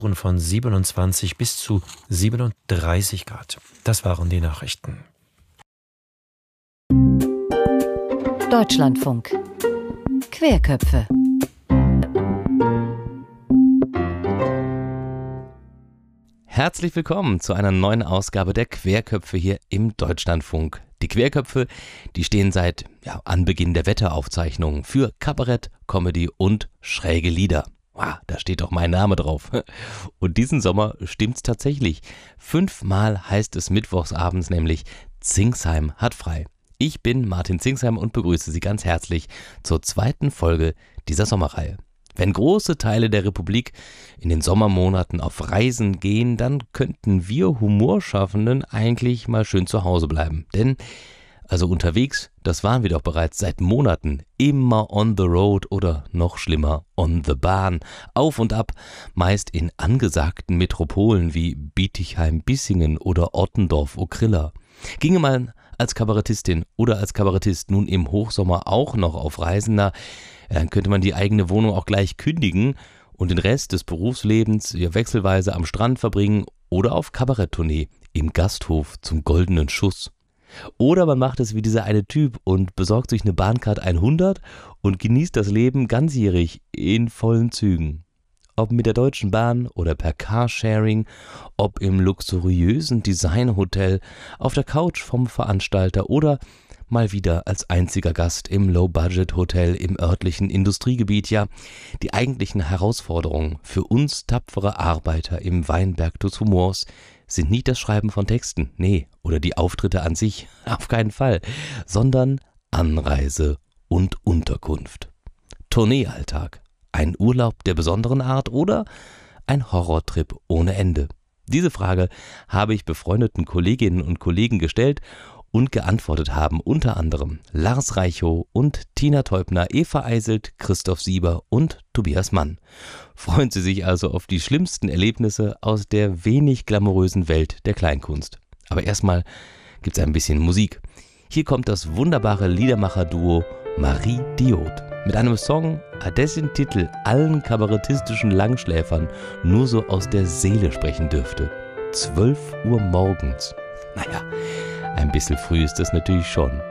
von 27 bis zu 37 Grad. Das waren die Nachrichten. Deutschlandfunk. Querköpfe. Herzlich willkommen zu einer neuen Ausgabe der Querköpfe hier im Deutschlandfunk. Die Querköpfe, die stehen seit Anbeginn der Wetteraufzeichnungen für Kabarett, Comedy und schräge Lieder. Da steht doch mein Name drauf. Und diesen Sommer stimmt's tatsächlich. 5-mal heißt es mittwochsabends nämlich Zingsheim hat frei. Ich bin Martin Zingsheim und begrüße Sie ganz herzlich zur 2. Folge dieser Sommerreihe. Wenn große Teile der Republik in den Sommermonaten auf Reisen gehen, dann könnten wir Humorschaffenden eigentlich mal schön zu Hause bleiben. Denn unterwegs, das waren wir doch bereits seit Monaten, immer on the road oder noch schlimmer, on the Bahn, auf und ab, meist in angesagten Metropolen wie Bietigheim-Bissingen oder Ottendorf-Okrilla. Ginge man als Kabarettistin oder als Kabarettist nun im Hochsommer auch noch auf Reisen, dann könnte man die eigene Wohnung auch gleich kündigen und den Rest des Berufslebens wechselweise am Strand verbringen oder auf Kabaretttournee im Gasthof zum Goldenen Schuss. Oder man macht es wie dieser eine Typ und besorgt sich eine Bahncard 100 und genießt das Leben ganzjährig in vollen Zügen. Ob mit der Deutschen Bahn oder per Carsharing, ob im luxuriösen Designhotel, auf der Couch vom Veranstalter oder mal wieder als einziger Gast im Low-Budget-Hotel im örtlichen Industriegebiet. Ja, die eigentlichen Herausforderungen für uns tapfere Arbeiter im Weinberg des Humors sind nicht das Schreiben von Texten, oder die Auftritte an sich, auf keinen Fall, sondern Anreise und Unterkunft. Tourneealltag, ein Urlaub der besonderen Art oder ein Horrortrip ohne Ende? Diese Frage habe ich befreundeten Kolleginnen und Kollegen gestellt und geantwortet haben unter anderem Lars Reichow und Tina Teubner, Eva Eiselt, Christoph Sieber und Tobias Mann. Freuen Sie sich also auf die schlimmsten Erlebnisse aus der wenig glamourösen Welt der Kleinkunst. Aber erstmal gibt's ein bisschen Musik. Hier kommt das wunderbare Liedermacher-Duo Marie Diod mit einem Song, dessen Titel allen kabarettistischen Langschläfern nur so aus der Seele sprechen dürfte. 12 Uhr morgens. Ein bisschen früh ist das natürlich schon.